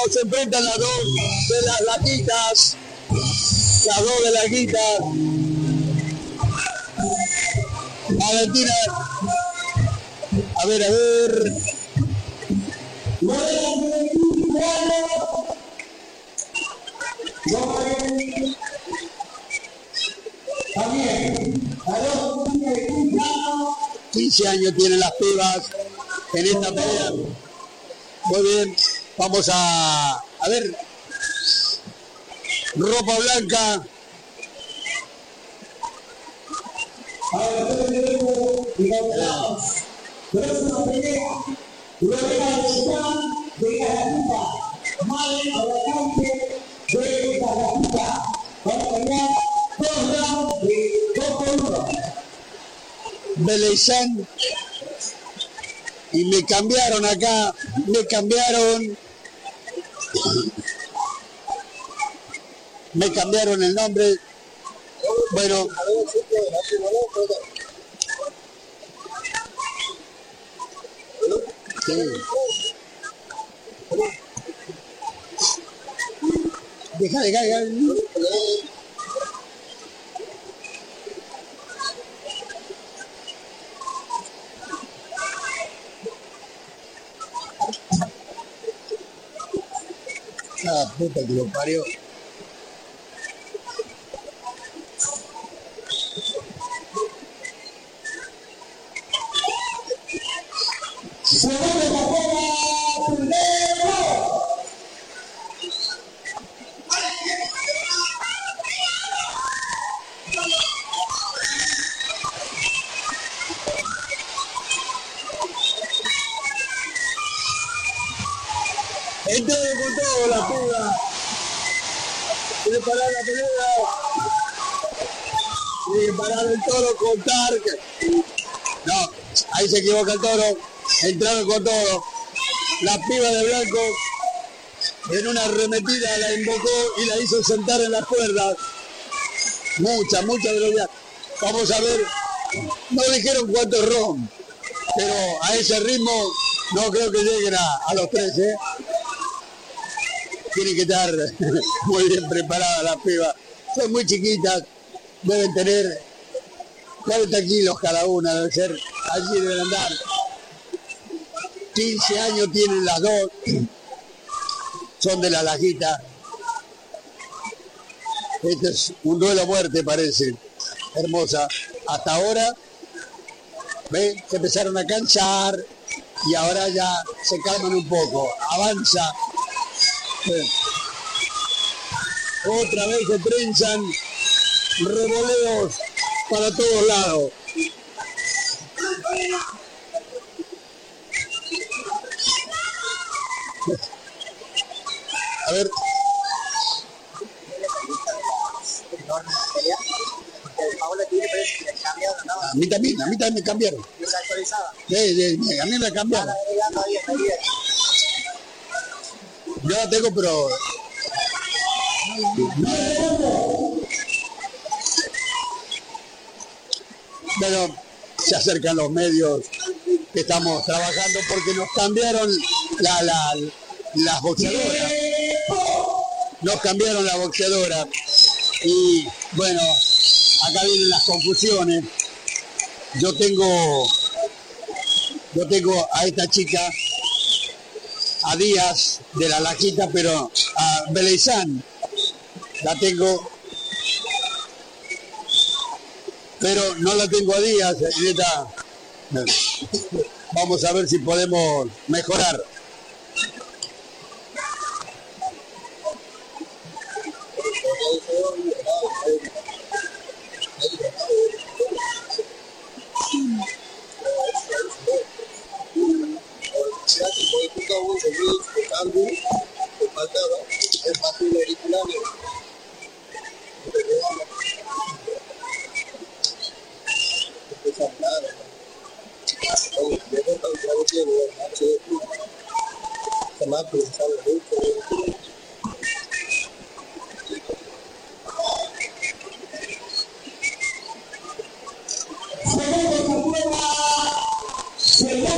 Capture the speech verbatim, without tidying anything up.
se enfrentan las dos de las laquitas. Las dos de laquitas. Valentina. A ver, a ver. quince años tienen las pibas en esta pelea. Muy bien, vamos a, a ver. Ropa blanca. Próxima pelea, Lorena Beltrán de Caracuta, Madre Alacante de Caracuta. Van a pelear dos rounds de dos por uno. Belezán. Y me cambiaron acá, me cambiaron. Me cambiaron el nombre. Bueno. Sí. Deja de caer. Ah, puta que lo parió. Entonces con todo la piba. Quiere parar la pelea. Quiere parar el toro con Tark. No, ahí se equivoca el toro. Entraron con todo. La piba de blanco en una arremetida la invocó y la hizo sentar en las cuerdas. Mucha, mucha velocidad. Vamos a ver. No dijeron cuántos ron, pero a ese ritmo no creo que lleguen a, a los tres, ¿eh? Tienen que estar muy bien preparadas las pibas. Son muy chiquitas, deben tener cuarenta kilos cada una, debe ser, allí deben andar. quince años tienen las dos, son de la Lajita. Este es un duelo a muerte, parece. Hermosa. Hasta ahora, ¿ven? Se empezaron a cansar y ahora ya se calman un poco. Avanza. ¿Ven? Otra vez se trenzan revoleos para todos lados. A ver. A mí también, a mí también me cambiaron. Sí, sí, a mí me cambiaron. Yo la tengo, pero... Bueno, se acercan los medios que estamos trabajando porque nos cambiaron la, la, las boxeadoras. Nos cambiaron la boxeadora. Y bueno, acá vienen las confusiones. Yo tengo, yo tengo a esta chica, a Díaz de la Lajita, pero a Belezán la tengo, pero no la tengo a Díaz. Y esta, vamos a ver si podemos mejorar.